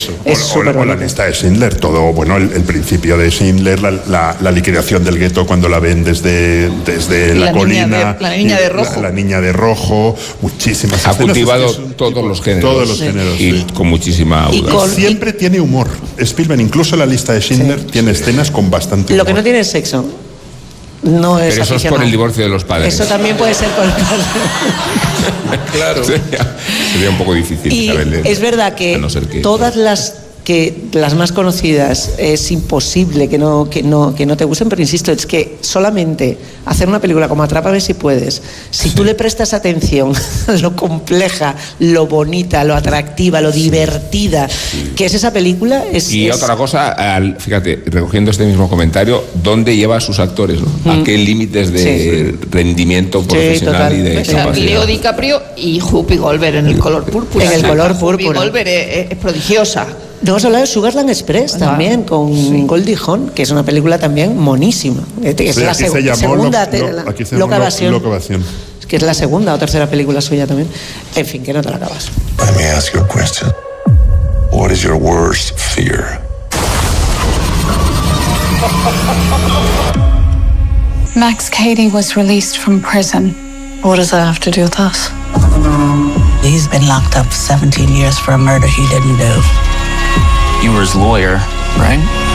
O la lista de Schindler, todo, bueno, el principio de Schindler, la liquidación del gueto cuando la ven desde la colina, la niña de rojo. La niña de rojo, muchísimas ha cultivado todos los géneros. Y sí. Con muchísima audacia. Siempre tiene humor. Spielberg, incluso la lista de Schindler, tiene escenas con bastante humor. Lo que no tiene es sexo. No es Pero eso es por el divorcio de los padres. Eso también puede ser por el padre. Claro. Sería un poco difícil. Y saberle, es verdad que todas las más conocidas es imposible que no te gusten, pero insisto, es que solamente hacer una película como Atrápame si puedes, si tú le prestas atención a lo compleja, lo bonita, lo atractiva, lo divertida que es esa película otra cosa, fíjate, recogiendo este mismo comentario, ¿dónde lleva a sus actores? ¿No? ¿A qué límites de rendimiento profesional y de capacidad? Leo DiCaprio y Whoopi Goldberg en El color púrpura. En El color púrpura. Whoopi Goldberg es prodigiosa. No hemos hablado de Sugarland Express también, con Goldie Hawn, que es una película también monísima. Es la segunda Locovación. Que es la segunda o tercera película suya también. En fin, que no te la acabas. Let me ask you a question. What is your worst fear? Max Cady was released from prison. What does that have to do with us? He's been locked up 17 years for a murder he didn't do. You were his lawyer, right?